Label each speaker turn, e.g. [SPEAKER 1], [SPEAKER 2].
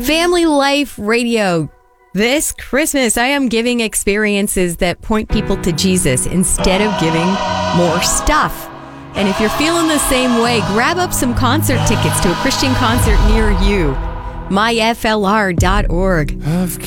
[SPEAKER 1] Family Life Radio. This Christmas, I am giving experiences that point people to Jesus instead of giving more stuff. And if you're feeling the same way, grab up some concert tickets to a Christian concert near you. myflr.org.
[SPEAKER 2] I've